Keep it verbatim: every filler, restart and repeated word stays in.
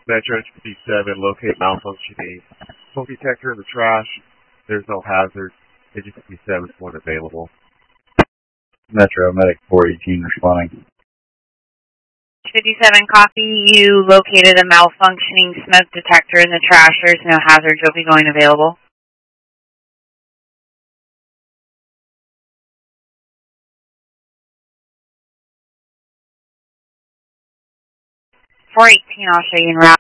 Metro fifty-seven, locate malfunctioning smoke detector in the trash. There's no hazard. Agent fifty-seven is one available. Metro, Medic four eighteen responding. fifty-seven, copy. You located a malfunctioning smoke detector in the trash. There's no hazard. You'll be going available. four eighteen, I'll show you in route.